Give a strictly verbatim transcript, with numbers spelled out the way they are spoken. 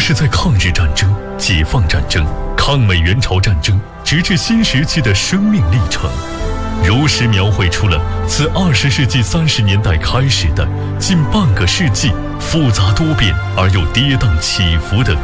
是在抗日战争、解放战争、抗美援朝战争，直至新石器的生命历程，如实描绘出了自二十世纪三十年代开始的近半个世纪复杂多变而又跌宕起伏的